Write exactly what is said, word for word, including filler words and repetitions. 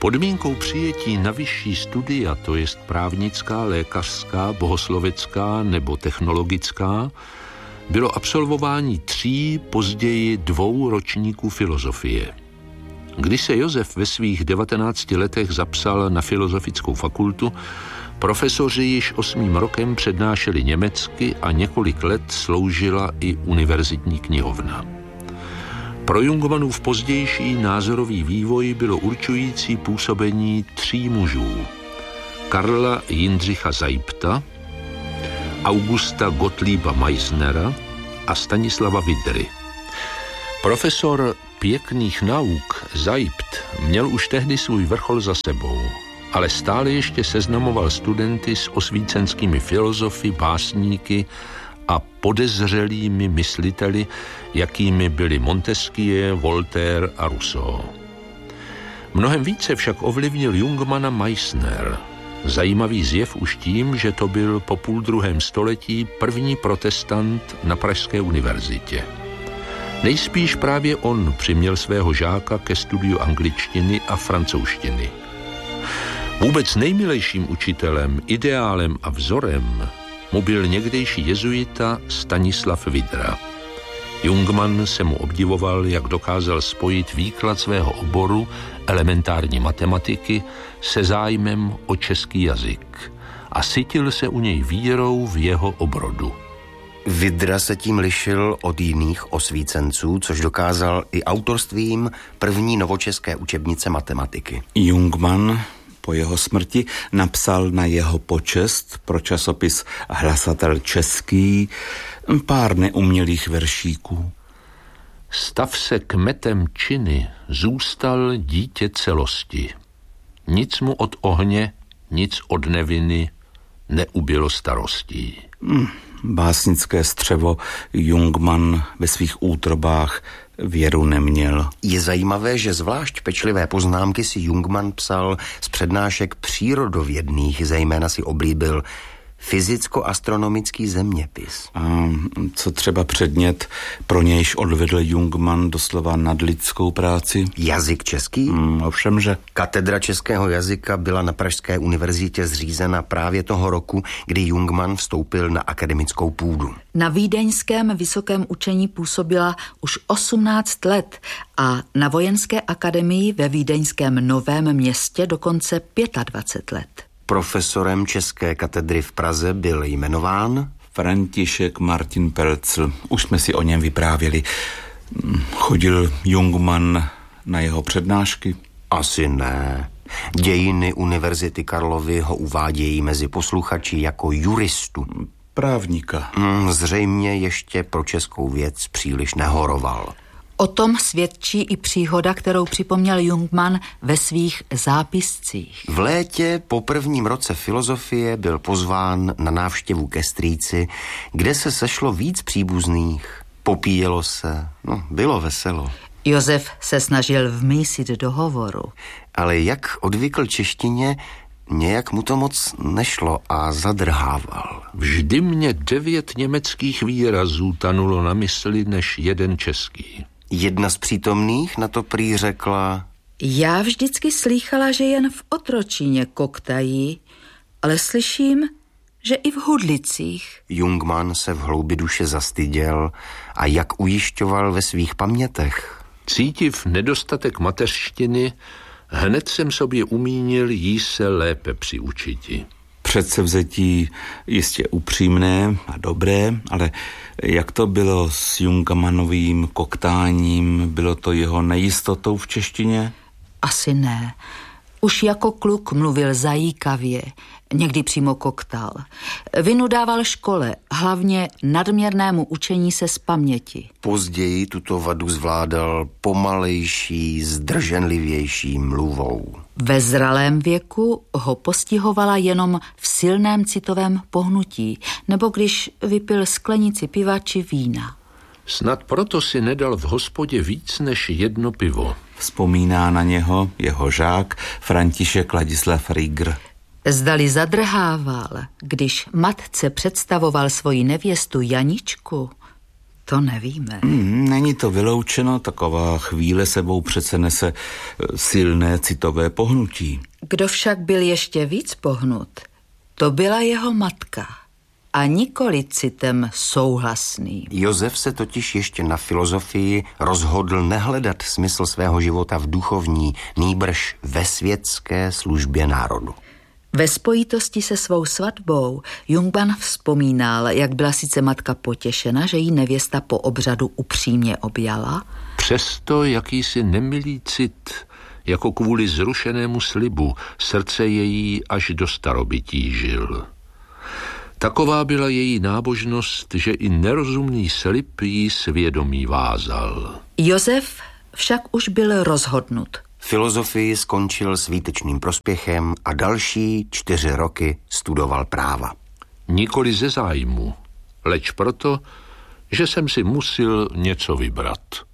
Podmínkou přijetí na vyšší studia, to jest právnická, lékařská, bohoslovecká nebo technologická, bylo absolvování tří, později dvou ročníků filozofie. Když se Josef ve svých devatenácti letech zapsal na filozofickou fakultu, profesoři již osmým rokem přednášeli německy a několik let sloužila i univerzitní knihovna. Pro Jungmannův pozdější názorový vývoj bylo určující působení tří mužů. Karla Jindřicha Seybta, Augusta Gottlieba Meissnera a Stanislava Vydry. Profesor pěkných nauk Seybt měl už tehdy svůj vrchol za sebou, ale stále ještě seznamoval studenty s osvícenskými filozofy, básníky a podezřelými mysliteli, jakými byli Montesquieu, Voltaire a Rousseau. Mnohem více však ovlivnil Jungmanna Meissner. Zajímavý zjev už tím, že to byl po půl druhém století první protestant na Pražské univerzitě. Nejspíš právě on přiměl svého žáka ke studiu angličtiny a francouzštiny. Vůbec nejmilejším učitelem, ideálem a vzorem mu byl někdejší jezuita Stanislav Vydra. Jungmann se mu obdivoval, jak dokázal spojit výklad svého oboru, elementární matematiky, se zájmem o český jazyk a sytil se u něj vírou v jeho obrodu. Vydra se tím lišil od jiných osvícenců, což dokázal i autorstvím první novočeské učebnice matematiky. Jungmann po jeho smrti napsal na jeho počest pro časopis Hlasatel český pár neumělých veršíků. Stav se kmetem činy, zůstal dítě celosti. Nic mu od ohně, nic od neviny neubylo starostí. Hmm, básnické střevo Jungmann ve svých útrobách věru neměl. Je zajímavé, že zvlášť pečlivé poznámky si Jungmann psal z přednášek přírodovědných, zejména si oblíbil fyzicko-astronomický zeměpis. A co třeba předmět, pro nějž odvedl Jungmann doslova nadlidskou práci? Jazyk český? Hmm, ovšemže. Katedra českého jazyka byla na Pražské univerzitě zřízena právě toho roku, kdy Jungmann vstoupil na akademickou půdu. Na vídeňském vysokém učení působila už osmnáct let a na vojenské akademii ve vídeňském Novém Městě dokonce dvacet pět let. Profesorem české katedry v Praze byl jmenován František Martin Pelcl. Už jsme si o něm vyprávěli. Chodil Jungmann na jeho přednášky? Asi ne. Dějiny Univerzity Karlovy ho uvádějí mezi posluchači jako juristu. Právníka. Zřejmě ještě pro českou věc příliš nehoroval. O tom svědčí i příhoda, kterou připomněl Jungmann ve svých zápiscích. V létě po prvním roce filozofie byl pozván na návštěvu ke strýci, kde se sešlo víc příbuzných. Popíjelo se, no, bylo veselo. Josef se snažil vmísit do hovoru. Ale jak odvykl češtině, nějak mu to moc nešlo a zadrhával. Vždy mě devět německých výrazů tanulo na mysli než jeden český. Jedna z přítomných na to prý řekla: Já vždycky slýchala, že jen v otročíně koktají, ale slyším, že i v hudlicích. Jungmann se v hloubi duše zastyděl a jak ujišťoval ve svých pamětech. Cítiv nedostatek mateřštiny, hned jsem sobě umínil jí se lépe přiučiti. Předsevzetí jistě upřímné a dobré, ale jak to bylo s Jungmannovým koktáním? Bylo to jeho nejistotou v češtině? Asi ne. Už jako kluk mluvil zajíkavě, někdy přímo koktal. Vinu dával škole, hlavně nadměrnému učení se z paměti. Později tuto vadu zvládal pomalejší, zdrženlivější mluvou. Ve zralém věku ho postihovala jenom v silném citovém pohnutí, nebo když vypil sklenici piva či vína. Snad proto si nedal v hospodě víc než jedno pivo. Vzpomíná na něho jeho žák František Ladislav Rieger. Zdali zadrhával, když matce představoval svoji nevěstu Janičku, To nevíme. Hmm, není to vyloučeno, taková chvíle sebou přece nese silné citové pohnutí. Kdo však byl ještě víc pohnut, to byla jeho matka. A nikoli citem souhlasný. Josef se totiž ještě na filozofii rozhodl nehledat smysl svého života v duchovní, nýbrž ve světské službě národu. Ve spojitosti se svou svatbou Jungmann vzpomínal, jak byla sice matka potěšena, že jí nevěsta po obřadu upřímně objala. Přesto jakýsi nemilý cit, jako kvůli zrušenému slibu, srdce její až do staroby tížil. Taková byla její nábožnost, že i nerozumný slib jí svědomí vázal. Josef však už byl rozhodnut. Filozofii skončil s výtečným prospěchem a další čtyři roky studoval práva. Nikoli ze zájmu, leč proto, že jsem si musil něco vybrat.